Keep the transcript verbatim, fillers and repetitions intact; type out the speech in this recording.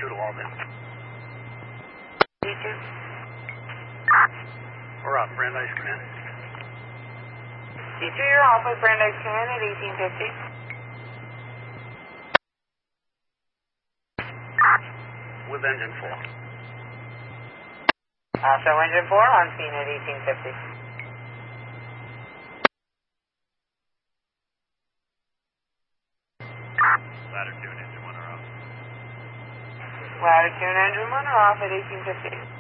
to all them. D two. We're up, Brandeis Command. D two, you're off with Brandeis Command at eighteen fifty. With engine four. Also engine four on scene at eighteen fifty. Latitude, engine one are off. Latitude, engine one are off at eighteen fifty.